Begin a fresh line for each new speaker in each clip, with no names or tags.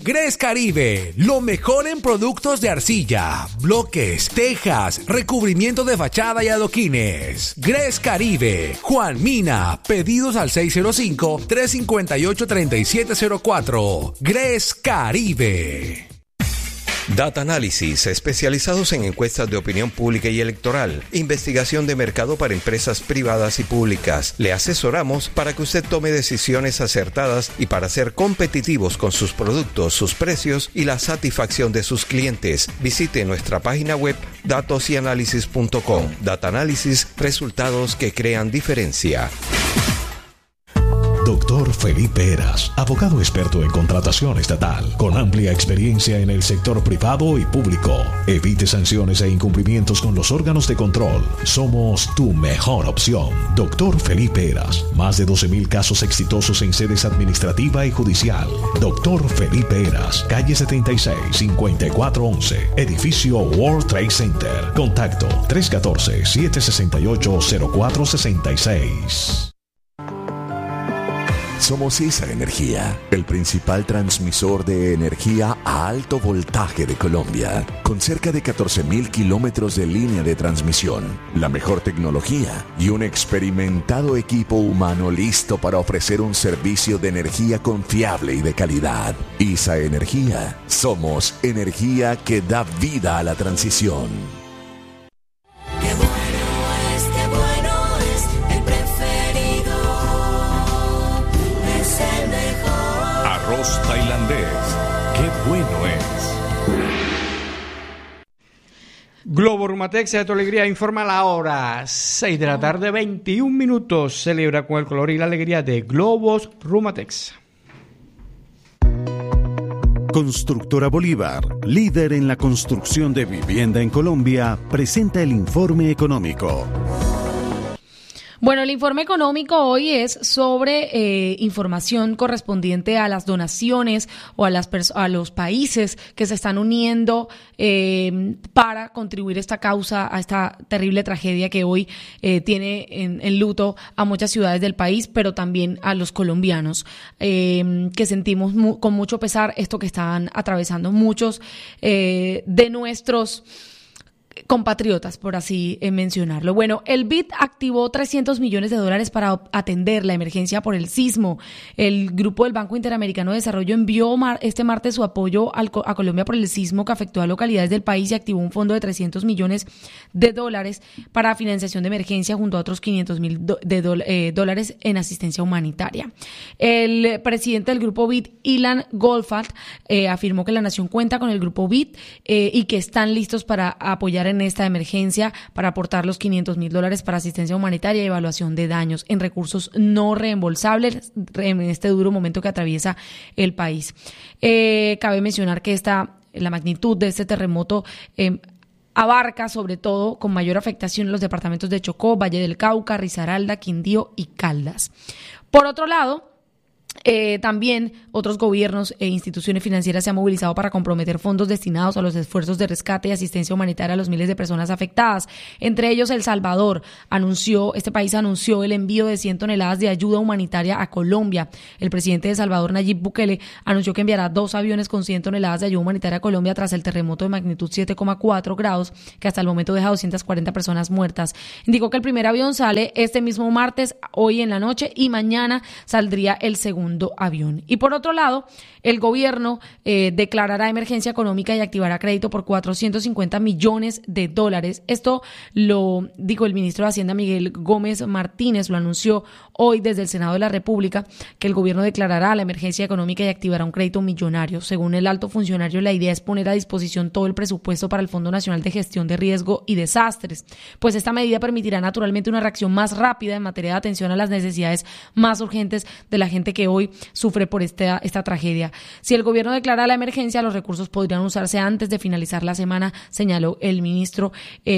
Gres Caribe, lo mejor en productos de arcilla, bloques, tejas, recubrimiento de fachada y adoquines. Gres Caribe, Juan Mina, pedidos al 605-358-3704. Gres Caribe.
Data Análisis, especializados en encuestas de opinión pública y electoral, investigación de mercado para empresas privadas y públicas. Le asesoramos para que usted tome decisiones acertadas y para ser competitivos con sus productos, sus precios y la satisfacción de sus clientes. Visite nuestra página web datosyanalysis.com. Data Análisis, resultados que crean diferencia.
Doctor Felipe Heras, abogado experto en contratación estatal, con amplia experiencia en el sector privado y público. Evite sanciones e incumplimientos con los órganos de control. Somos tu mejor opción. Doctor Felipe Heras, más de 12,000 casos exitosos en sedes administrativa y judicial. Doctor Felipe Heras, calle 76, 5411, edificio World Trade Center. Contacto 314-768-0466.
Somos ISA Energía, el principal transmisor de energía a alto voltaje de Colombia, con cerca de 14,000 kilómetros de línea de transmisión, la mejor tecnología y un experimentado equipo humano listo para ofrecer un servicio de energía confiable y de calidad. ISA Energía, somos energía que da vida a la transición.
Arroz tailandés, qué bueno es.
Globo Rumatex de tu alegría informa la hora 6 de la tarde, 21 minutos. Celebra con el color y la alegría de Globos Rumatex.
Constructora Bolívar, líder en la construcción de vivienda en Colombia, presenta el informe económico.
Bueno, el informe económico hoy es sobre información correspondiente a las donaciones o a los países que se están uniendo para contribuir a esta causa, a esta terrible tragedia que hoy tiene en luto a muchas ciudades del país, pero también a los colombianos, que sentimos con mucho pesar esto que están atravesando muchos de nuestros compatriotas, por así mencionarlo. Bueno, el BID activó $300 millones para atender la emergencia por el sismo. El grupo del Banco Interamericano de Desarrollo envió este martes su apoyo a Colombia por el sismo que afectó a localidades del país y activó un fondo de $300 millones para financiación de emergencia junto a otros $500 mil en asistencia humanitaria. El presidente del grupo BID, Ilan Goldfarb, afirmó que la nación cuenta con el grupo BID y que están listos para apoyar en esta emergencia, para aportar los $500 mil para asistencia humanitaria y evaluación de daños en recursos no reembolsables en este duro momento que atraviesa el país. Cabe mencionar que la magnitud de este terremoto abarca sobre todo con mayor afectación los departamentos de Chocó, Valle del Cauca, Risaralda, Quindío y Caldas. Por otro lado, también otros gobiernos e instituciones financieras se han movilizado para comprometer fondos destinados a los esfuerzos de rescate y asistencia humanitaria a los miles de personas afectadas. Entre ellos, El Salvador este país anunció el envío de 100 toneladas de ayuda humanitaria a Colombia. El presidente de El Salvador, Nayib Bukele, anunció que enviará 2 aviones con 100 toneladas de ayuda humanitaria a Colombia tras el terremoto de magnitud 7,4 grados que hasta el momento deja 240 personas muertas. Indicó que el primer avión sale este mismo martes, hoy en la noche, y mañana saldría el segundo avión. Y por otro lado, el gobierno declarará emergencia económica y activará crédito por $450 millones. Esto lo dijo el ministro de Hacienda, Miguel Gómez Martínez, lo anunció hoy desde el Senado de la República, que el gobierno declarará la emergencia económica y activará un crédito millonario. Según el alto funcionario, la idea es poner a disposición todo el presupuesto para el Fondo Nacional de Gestión de Riesgo y Desastres, pues esta medida permitirá naturalmente una reacción más rápida en materia de atención a las necesidades más urgentes de la gente que hoy sufre por esta tragedia. Si el gobierno declara la emergencia, los recursos podrían usarse antes de finalizar la semana, señaló el ministro,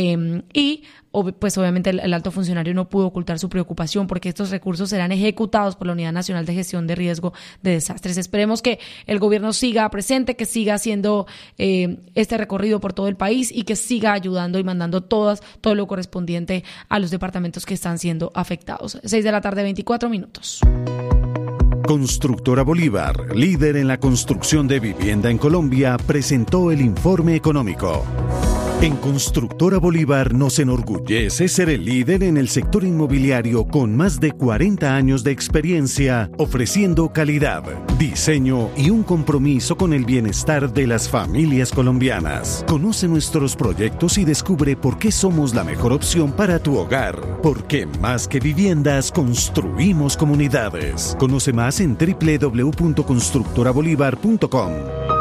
pues obviamente el alto funcionario no pudo ocultar su preocupación porque estos recursos serán ejecutados por la Unidad Nacional de Gestión de Riesgo de Desastres. Esperemos que el gobierno siga presente, que siga haciendo este recorrido por todo el país y que siga ayudando y mandando todo lo correspondiente a los departamentos que están siendo afectados. 6 de la tarde, 24 minutos.
Constructora Bolívar, líder en la construcción de vivienda en Colombia, presentó el informe económico. En Constructora Bolívar nos enorgullece ser el líder en el sector inmobiliario con más de 40 años de experiencia, ofreciendo calidad, diseño y un compromiso con el bienestar de las familias colombianas. Conoce nuestros proyectos y descubre por qué somos la mejor opción para tu hogar. Porque más que viviendas, construimos comunidades. Conoce más en www.constructorabolívar.com.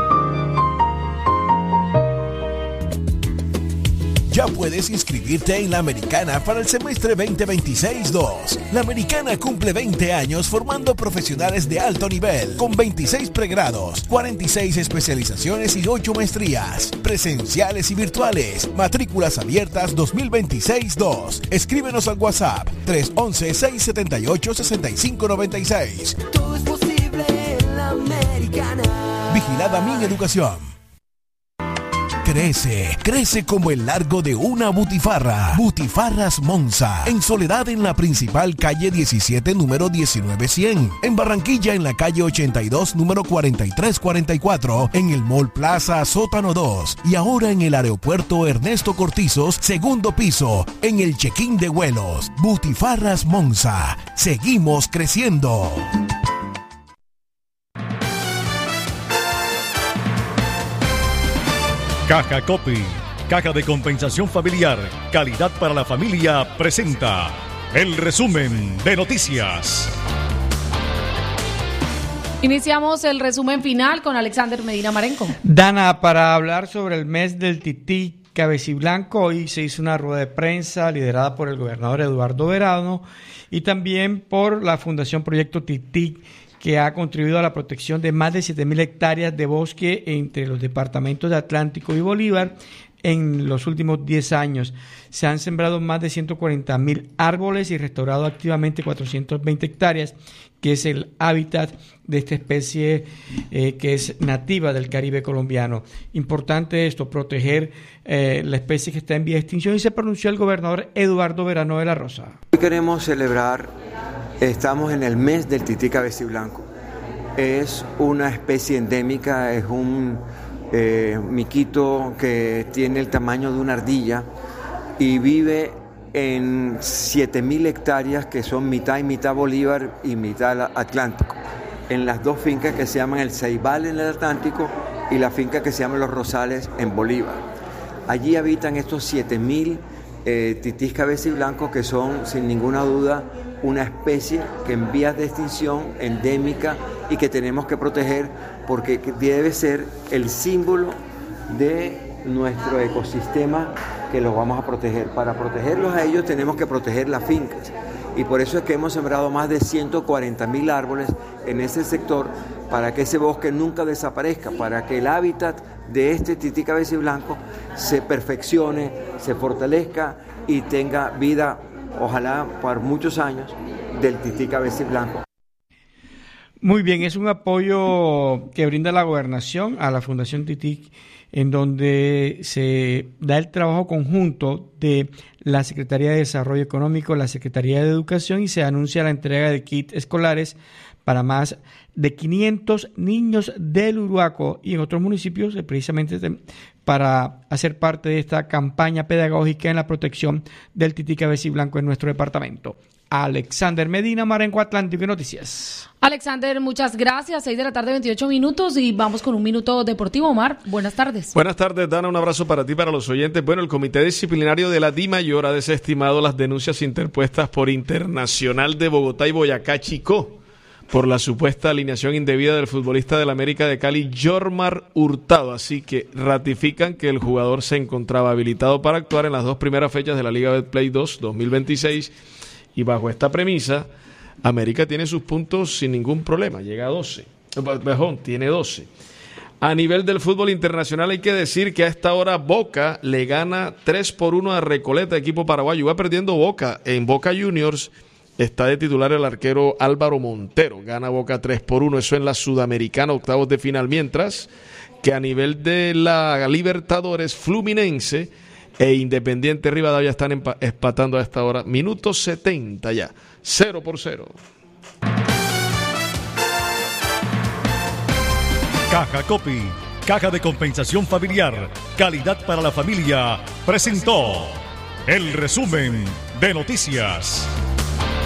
Ya puedes inscribirte en La Americana para el semestre 2026-2. La Americana cumple 20 años formando profesionales de alto nivel, con 26 pregrados, 46 especializaciones y 8 maestrías, presenciales y virtuales. Matrículas abiertas 2026-2. Escríbenos al WhatsApp 311-678-6596.
Todo es posible en La Americana.
Vigilada Mineducación. Crece como el largo de una butifarra. Butifarras Monza. En Soledad, en la principal calle 17, número 19100. En Barranquilla, en la calle 82, número 4344. En el Mall Plaza, sótano 2. Y ahora en el aeropuerto Ernesto Cortizos, segundo piso. En el check-in de vuelos. Butifarras Monza. Seguimos creciendo.
Caja Copy, Caja de Compensación Familiar, calidad para la familia, presenta el resumen de noticias.
Iniciamos el resumen final con Alexander Medina Marenco.
Dana, para hablar sobre el mes del tití cabeciblanco, hoy se hizo una rueda de prensa liderada por el gobernador Eduardo Verano y también por la Fundación Proyecto Tití, que ha contribuido a la protección de más de 7.000 hectáreas de bosque entre los departamentos de Atlántico y Bolívar en los últimos 10 años. Se han sembrado más de 140.000 árboles y restaurado activamente 420 hectáreas, que es el hábitat de esta especie que es nativa del Caribe colombiano. Importante esto, proteger la especie que está en vía de extinción, y se pronunció el gobernador Eduardo Verano de la Rosa.
Hoy queremos celebrar. Estamos en el mes del tití cabeciblanco. Es una especie endémica, es un miquito que tiene el tamaño de una ardilla y vive en 7.000 hectáreas que son mitad y mitad Bolívar y mitad Atlántico, en las dos fincas que se llaman el Ceibal en el Atlántico y la finca que se llama Los Rosales en Bolívar. Allí habitan estos 7.000 titís cabeciblancos, que son sin ninguna duda una especie que en vías de extinción, endémica, y que tenemos que proteger porque debe ser el símbolo de nuestro ecosistema, que los vamos a proteger. Para protegerlos a ellos tenemos que proteger las fincas, y por eso es que hemos sembrado más de 140.000 árboles en ese sector, para que ese bosque nunca desaparezca, para que el hábitat de este tití cabeciblanco se perfeccione, se fortalezca y tenga vida, ojalá por muchos años, del tití cabeciblanco.
Muy bien, es un apoyo que brinda la gobernación a la Fundación Tití, en donde se da el trabajo conjunto de la Secretaría de Desarrollo Económico, la Secretaría de Educación, y se anuncia la entrega de kits escolares para más de 500 niños del Uruaco y en otros municipios, precisamente para hacer parte de esta campaña pedagógica en la protección del tití cabeciblanco en nuestro departamento. Alexander Medina, Marenco, Atlántico y Noticias.
Alexander, muchas gracias. 6:28 p.m. y vamos con un minuto deportivo. Omar, buenas tardes.
Buenas tardes, Dana. Un abrazo para ti y para los oyentes. Bueno, el Comité Disciplinario de la DIMAYOR ha desestimado las denuncias interpuestas por Internacional de Bogotá y Boyacá Chicó por la supuesta alineación indebida del futbolista del América de Cali, Yormar Hurtado. Así que ratifican que el jugador se encontraba habilitado para actuar en las dos primeras fechas de la Liga Betplay 2 2026, y bajo esta premisa, América tiene sus puntos sin ningún problema, llega a 12. Tiene 12. A nivel del fútbol internacional hay que decir que a esta hora Boca le gana 3-1 a Recoleta, equipo paraguayo. Va perdiendo Boca. En Boca Juniors está de titular el arquero Álvaro Montero. Gana Boca 3-1, eso en la Sudamericana, octavos de final. Mientras que a nivel de la Libertadores, Fluminense e Independiente Rivadavia están empatando a esta hora. Minuto 70 ya, 0-0.
Caja Copy, Caja de Compensación Familiar, calidad para la familia, presentó el resumen de noticias.